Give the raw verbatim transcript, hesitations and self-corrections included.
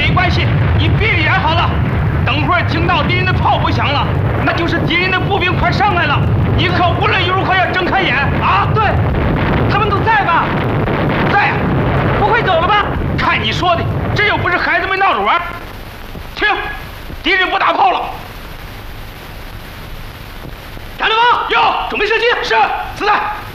没关系，你闭着眼好了。等会儿听到敌人的炮不响了，那就是敌人的步兵快上来了。你可无论如何要睁开眼啊！ 对，他们都在吧？ 在呀， 不会走了吧？ 看你说的，这又不是孩子们闹着玩。听，敌人不打炮了。 干了吗？ 有，准备射击。是， 子弹。